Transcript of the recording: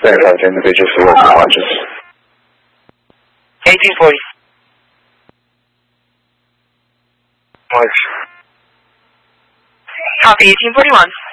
Thanks, I'll individual for local watches. 1840. March. Copy 1841.